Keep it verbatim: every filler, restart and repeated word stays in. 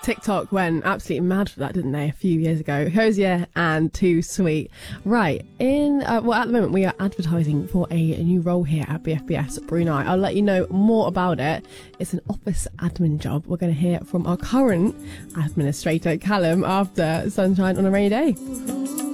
TikTok went absolutely mad for that, didn't they, a few years ago? Hosier and Too Sweet. Right, in uh, well, at the moment we are advertising for a, a new role here at B F B S Brunei. I'll let you know more about it. It's an office admin job. We're going to hear from our current administrator, Callum, after Sunshine on a Rainy Day.